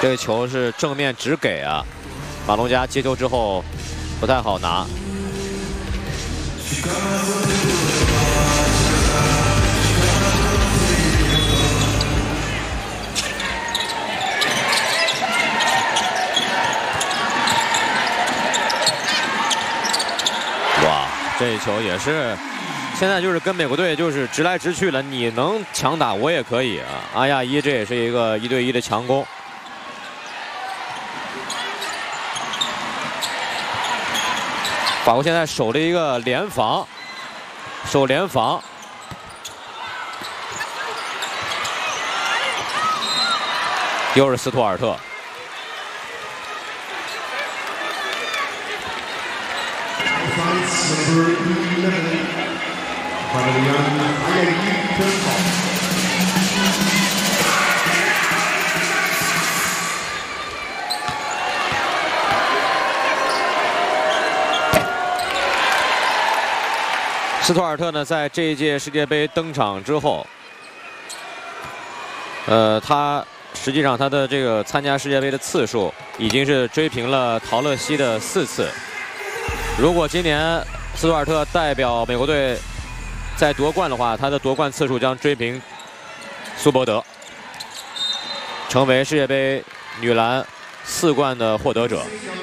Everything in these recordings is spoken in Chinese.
这个球是正面直给啊，马龙加接球之后不太好拿。哇，这一球也是。 现在就是跟美国队就是直来直去了，你能强打我也可以啊！阿亚伊这也是一个1对1的强攻。法国现在守了一个联防，守联防。又是斯图尔特。 斯图尔特呢，在这一届世界杯登场之后，他实际上他的这个参加世界杯的次数已经是追平了陶乐西的4次。如果今年斯图尔特代表美国队再夺冠的话，他的夺冠次数将追平苏伯德，成为世界杯女篮4冠的获得者。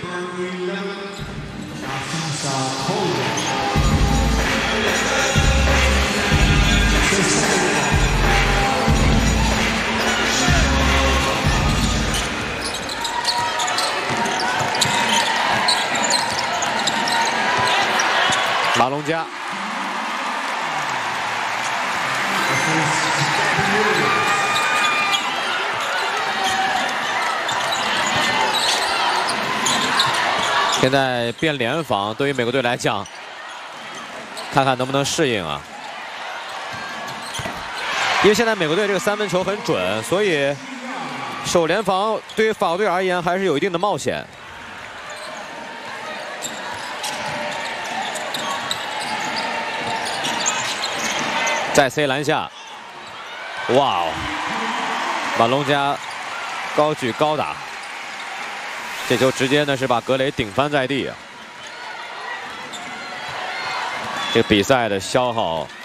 马龙加，现在变联防，对于美国队来讲，看看能不能适应啊？因为现在美国队这个3分球很准，所以守联防对于法国队而言还是有一定的冒险。 再 C 篮下，哇哦！马龙加高举高打，这球直接呢是把格雷顶翻在地啊！这个比赛的消耗